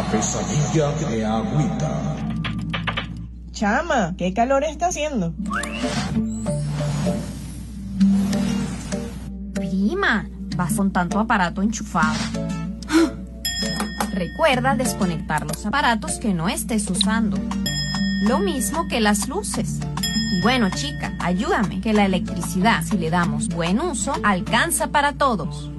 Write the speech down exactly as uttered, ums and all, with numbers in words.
pesadilla de agüita. Chama, ¿qué calor está haciendo? Prima, vas con tanto aparato enchufado. Recuerda desconectar los aparatos que no estés usando. Lo mismo que las luces. Bueno, chica, ayúdame, que la electricidad, si le damos buen uso, alcanza para todos.